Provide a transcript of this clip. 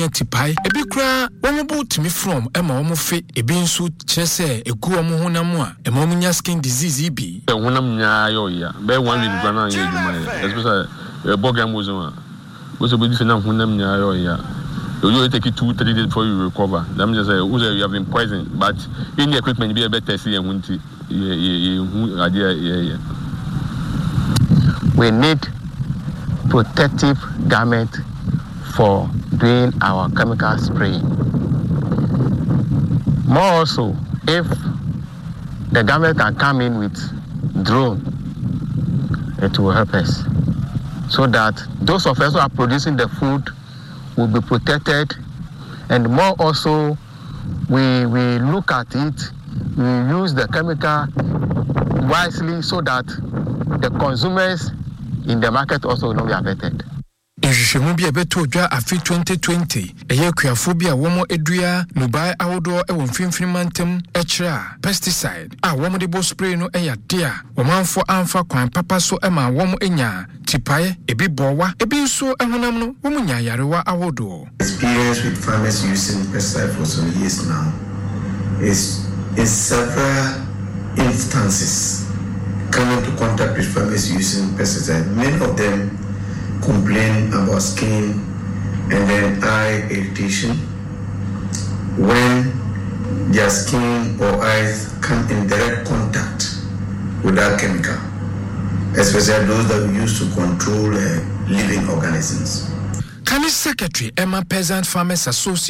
nya tipai ebi kra womo boot me from ema womo fe ebi nso kyerese egu womo honam a ema womo nya skin disease bi honam nya yo ya be 1 week gba na ya eduma especially boga mozo we so be say na honam nya yo ya you take it 2-3 days before you recover. That means you have been poisoned, but in the equipment be a better see and we need protective garment for doing our chemical spraying. More also, if the government can come in with drone, it will help us, so that those of us who are producing the food will be protected, and more also, we look at it, we use the chemical wisely so that the consumers in the market also will not be affected. Nhwehwemu bi ebeto odwa afi 2020 eye kuafo bi a womo edua nubai awodo e wonfimfini mantem ekira pesticide a womo de bo spray no eya de a womanfo amfa kwan papa so ema womo enya tipae ebi bowa ebi nso ehonam no womo nya yarewa awodo. Experience with farmers using pesticide for some years now is in several instances coming to contact with farmers using pesticide. Many of them complain about skin and then eye irritation when their skin or eyes come in direct contact with that chemical, especially those that we use to control living organisms. County Secretary Emma Peasant Farmers Association